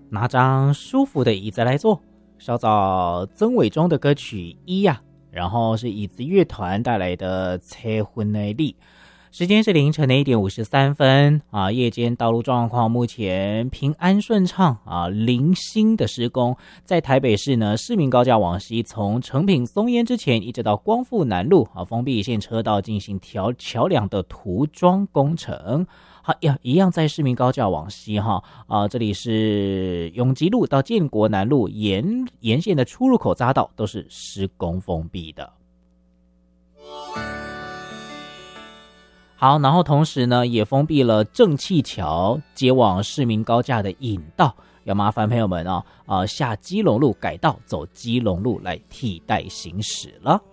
拿张舒服的椅子来坐，稍早曾伟忠的歌曲一呀，然后是椅子乐团带来的催婚的力。时间是凌晨的1点53分啊，夜间道路状况目前平安顺畅啊，零星的施工。在台北市呢，市民高架往西从成品松烟之前一直到光复南路啊，封闭一线车道进行桥梁的涂装工程。好呀，一样在市民高架往西哈啊，这里是永吉路到建国南路沿线的出入口匝道都是施工封闭的。好，然后同时呢，也封闭了正气桥接往市民高架的引道，要麻烦朋友们下基隆路改道走基隆路来替代行驶了。